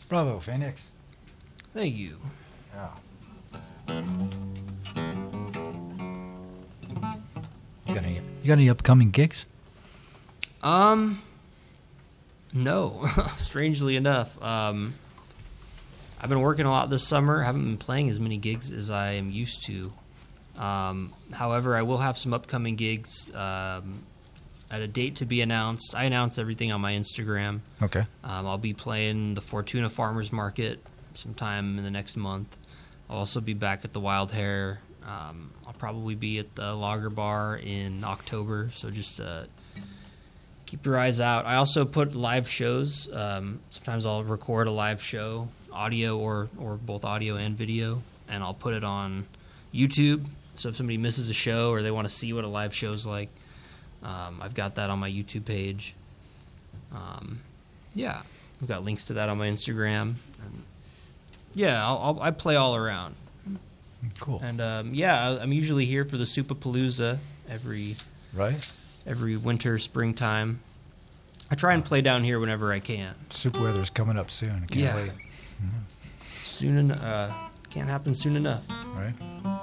Bravo, Phoenix. Thank you. Yeah. You got any upcoming gigs? No. Strangely enough, I've been working a lot this summer. I haven't been playing as many gigs as I am used to. However, I will have some upcoming gigs at a date to be announced. I announce everything on my Instagram. Okay. I'll be playing the Fortuna Farmers Market sometime in the next month. I'll also be back at the Wild Hare. I'll probably be at the Lager Bar in October, so just keep your eyes out. I also put live shows. Sometimes I'll record a live show, audio or both audio and video, and I'll put it on YouTube. So if somebody misses a show or they want to see what a live show's like, I've got that on my YouTube page. Yeah, I've got links to that on my Instagram. And yeah, I play all around. Cool. And I'm usually here for the Supapalooza every winter, springtime. I try and play down here whenever I can. Super weather's coming up soon. I can't wait. Soon, can't happen soon enough. Right.